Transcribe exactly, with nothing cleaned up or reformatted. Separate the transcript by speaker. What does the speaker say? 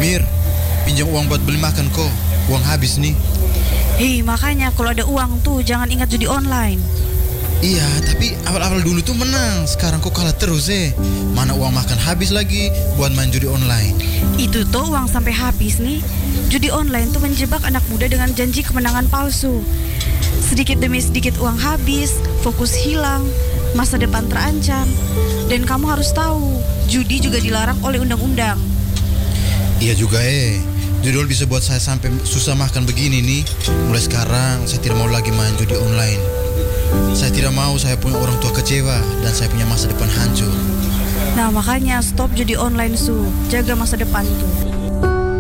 Speaker 1: Mir, pinjam uang buat beli makan kok. Uang habis nih.
Speaker 2: Hei, makanya kalau ada uang tuh jangan ingat judi online.
Speaker 1: Iya, tapi awal-awal dulu tuh menang. Sekarang kok kalah terus eh. Mana uang makan habis lagi buat main judi online.
Speaker 2: Itu tuh uang sampai habis nih. Judi online tuh menjebak anak muda dengan janji kemenangan palsu. Sedikit demi sedikit uang habis, fokus hilang, masa depan terancam. Dan kamu harus tahu, judi juga dilarang oleh undang-undang.
Speaker 1: Iya juga eh. Judi online bisa buat saya sampai susah makan begini nih. Mulai sekarang saya tidak mau lagi main judi online. Saya tidak mau saya punya orang tua kecewa dan saya punya masa depan hancur.
Speaker 2: Nah makanya stop judi online Su, jaga masa depan tuh.